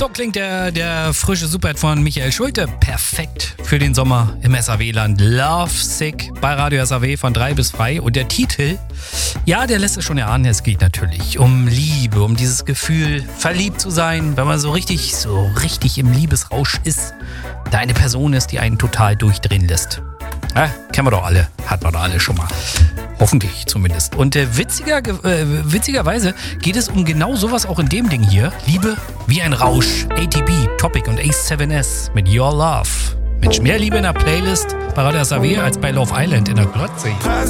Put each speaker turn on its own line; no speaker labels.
So klingt der frische Superhit von Michael Schulte. Perfekt für den Sommer im SAW-Land. Love Sick bei Radio SAW von 3 bis 3. Und der Titel, ja, der lässt es schon erahnen. Es geht natürlich um Liebe, um dieses Gefühl, verliebt zu sein, wenn man so richtig im Liebesrausch ist. Da eine Person ist, die einen total durchdrehen lässt. Ja, kennen wir doch alle. Hat man doch alle schon mal. Hoffentlich zumindest. Und witzigerweise geht es um genau sowas auch in dem Ding hier. Liebe wie ein Rausch. ATB, Topic und A7S mit Your Love. Mensch, mehr Liebe in der Playlist bei Radio SAW als bei Love Island in der Glotze.